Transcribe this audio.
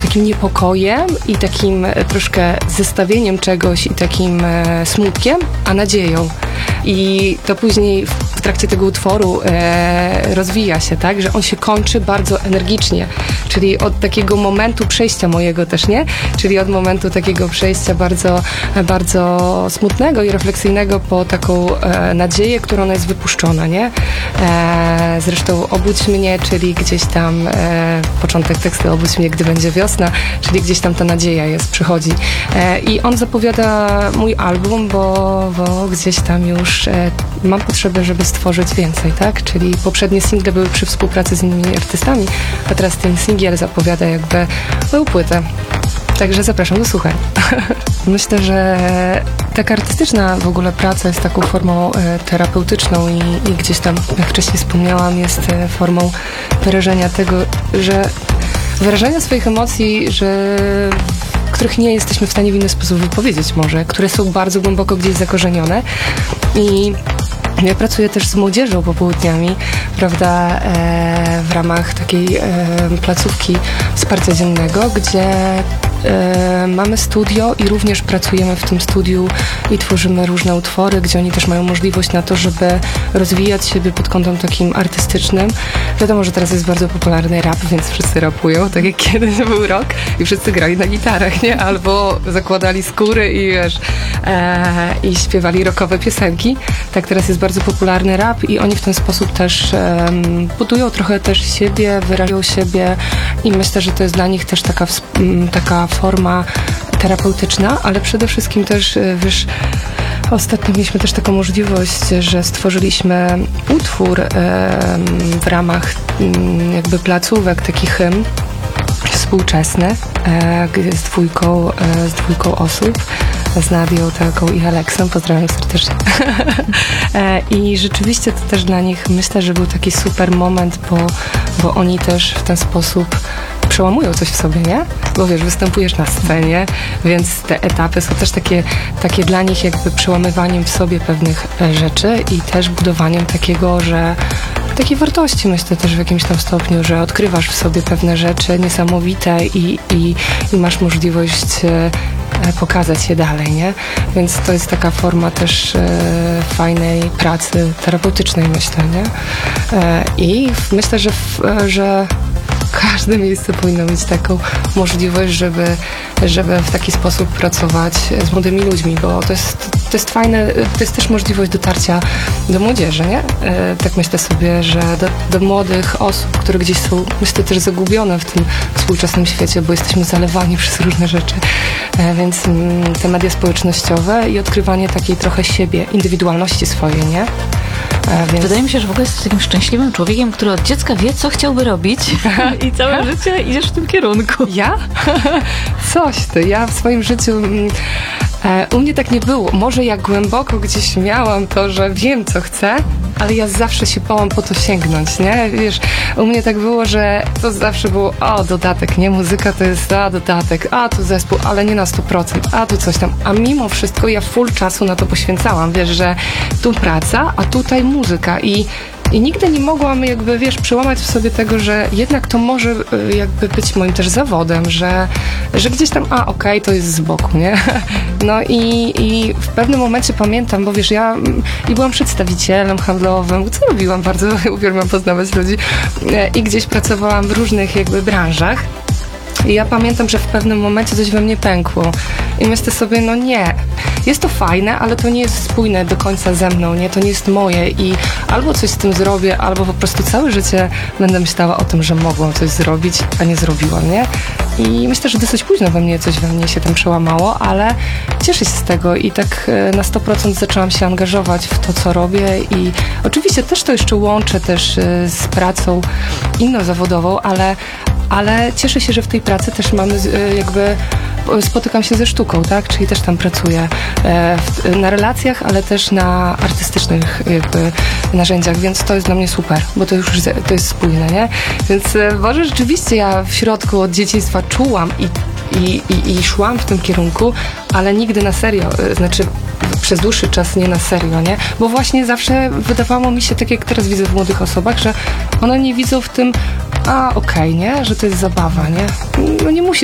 takim niepokojem i takim troszkę zestawieniem czegoś i takim smutkiem, a nadzieją. I to później w trakcie tego utworu rozwija się, tak, że on się kończy bardzo energicznie, czyli od takiego momentu przejścia mojego też, nie? Czyli od momentu takiego przejścia bardzo, bardzo smutnego i refleksyjnego po taką nadzieję, którą ona jest wypuszczona, nie? Zresztą Obudź mnie, czyli gdzieś tam początek tekstu Obudź mnie, gdy będzie wiosna, czyli gdzieś tam ta nadzieja przychodzi. I on zapowiada mój album, bo gdzieś tam już mam potrzebę, żeby stworzyć więcej, tak? Czyli poprzednie single były przy współpracy z innymi artystami, a teraz ten singiel zapowiada jakby moją płytę. Także zapraszam do słuchania. Myślę, że taka artystyczna w ogóle praca jest taką formą terapeutyczną i gdzieś tam, jak wcześniej wspomniałam, jest formą wyrażenia tego, że wyrażania swoich emocji, których nie jesteśmy w stanie w inny sposób wypowiedzieć może, które są bardzo głęboko gdzieś zakorzenione. I ja pracuję też z młodzieżą popołudniami, prawda, w ramach takiej placówki wsparcia dziennego, gdzie mamy studio i również pracujemy w tym studiu i tworzymy różne utwory, gdzie oni też mają możliwość na to, żeby rozwijać siebie pod kątem takim artystycznym. Wiadomo, że teraz jest bardzo popularny rap, więc wszyscy rapują, tak jak kiedyś był rock i wszyscy grali na gitarach, nie? Albo zakładali skóry i wiesz, i śpiewali rockowe piosenki. Tak, teraz jest bardzo popularny rap i oni w ten sposób też budują trochę też siebie, wyrażają siebie i myślę, że to jest dla nich też taka forma terapeutyczna, ale przede wszystkim też, wiesz, ostatnio mieliśmy też taką możliwość, że stworzyliśmy utwór w ramach jakby placówek, taki hymn współczesny, z dwójką osób, z Nadią, taką i Aleksem, pozdrawiam serdecznie. I rzeczywiście to też dla nich, myślę, że był taki super moment, bo oni też w ten sposób przełamują coś w sobie, nie? Bo wiesz, występujesz na scenie, więc te etapy są też takie dla nich jakby przełamywaniem w sobie pewnych rzeczy i też budowaniem takiej wartości, myślę też w jakimś tam stopniu, że odkrywasz w sobie pewne rzeczy niesamowite i masz możliwość pokazać je dalej, nie? Więc to jest taka forma też fajnej pracy terapeutycznej, myślę, nie? I myślę, że każde miejsce powinno mieć taką możliwość, żeby w taki sposób pracować z młodymi ludźmi, bo to jest fajne, to jest też możliwość dotarcia do młodzieży, nie? Tak myślę sobie, że do młodych osób, które gdzieś są, myślę, też zagubione w tym współczesnym świecie, bo jesteśmy zalewani przez różne rzeczy, więc te media społecznościowe i odkrywanie takiej trochę siebie, indywidualności swojej, nie? Więc... Wydaje mi się, że w ogóle jesteś takim szczęśliwym człowiekiem, który od dziecka wie, co chciałby robić i całe życie idziesz w tym kierunku. Ja? Coś ty. Ja w swoim życiu... U mnie tak nie było. Może ja głęboko gdzieś miałam to, że wiem, co chcę, ale ja zawsze się bałam po to sięgnąć, nie? Wiesz, u mnie tak było, że to zawsze było, dodatek, nie? Muzyka to jest, dodatek, tu zespół, ale nie na 100%, tu coś tam. A mimo wszystko ja full czasu na to poświęcałam, wiesz, że tu praca, a tutaj muzyka i nigdy nie mogłam jakby, wiesz, przełamać w sobie tego, że jednak to może jakby być moim też zawodem, że gdzieś tam, to jest z boku, nie? No i w pewnym momencie pamiętam, bo wiesz, ja byłam przedstawicielem handlowym, co robiłam, bardzo uwielbiam poznawać ludzi i gdzieś pracowałam w różnych jakby branżach. I ja pamiętam, że w pewnym momencie coś we mnie pękło. I myślę sobie, no nie, jest to fajne, ale to nie jest spójne do końca ze mną, nie? To nie jest moje i albo coś z tym zrobię, albo po prostu całe życie będę myślała o tym, że mogłam coś zrobić, a nie zrobiłam, nie? I myślę, że dosyć późno coś we mnie się tam przełamało, ale cieszę się z tego i tak na 100% zaczęłam się angażować w to, co robię i oczywiście też to jeszcze łączę też z pracą inną zawodową, ale cieszę się, że w tej pracy też mamy jakby spotykam się ze sztuką, tak? Czyli też tam pracuję na relacjach, ale też na artystycznych jakby narzędziach, więc to jest dla mnie super, bo to już to jest spójne, nie? Więc może rzeczywiście ja w środku od dzieciństwa czułam i szłam w tym kierunku, ale nigdy na serio, znaczy przez dłuższy czas nie na serio, nie? Bo właśnie zawsze wydawało mi się, tak jak teraz widzę w młodych osobach, że one nie widzą w tym, nie? Że to jest zabawa, nie? No nie musi